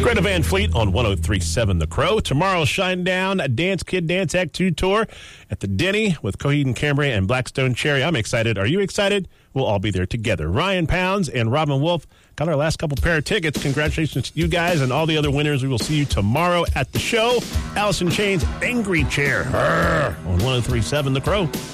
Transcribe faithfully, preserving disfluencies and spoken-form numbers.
Greta Van Fleet on one oh three point seven The Crow. Tomorrow, Shinedown Dance Kid Dance Act two tour at the Denny with Coheed and Cambria and Blackstone Cherry. I'm excited. Are you excited? We'll all be there together. Ryan Pounds and Robin Wolf got our last couple pair of tickets. Congratulations to you guys and all the other winners. We will see you tomorrow at the show. Allison Chain's Angry Chair Arr, on one oh three point seven The Crow.